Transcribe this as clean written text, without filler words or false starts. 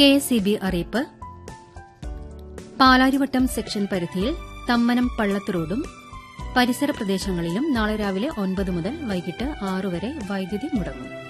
KSEB അറിയിപ്പ്. Palarivattom section പരിധിയിൽ തമ്മനം പള്ളത്ത് റോഡും പരിസര പ്രദേശങ്ങളിലും നാളെ രാവിലെ 9 മുതൽ വൈകിട്ട് 6 വരെ വൈദ്യുതി മുടങ്ങും.